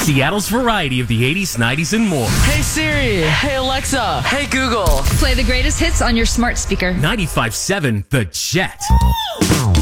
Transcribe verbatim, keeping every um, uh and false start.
Seattle's variety of the eighties, nineties, and more. Hey Siri, hey Alexa, hey Google. Play the greatest hits on your smart speaker. ninety-five point seven The Jet.